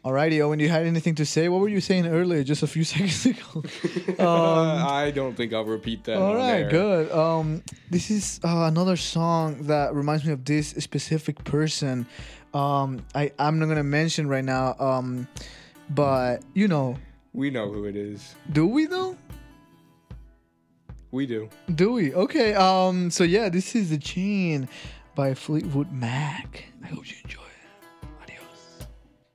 Alrighty, Owen, you had anything to say? What were you saying earlier, just a few seconds ago? I don't think I'll repeat that. All on right, air. good. This is another song that reminds me of this specific person. I'm not gonna mention right now. But you know, We know who it is. do we though? We do. Do we? Okay. So yeah, this is The Chain by Fleetwood Mac. I hope you enjoy.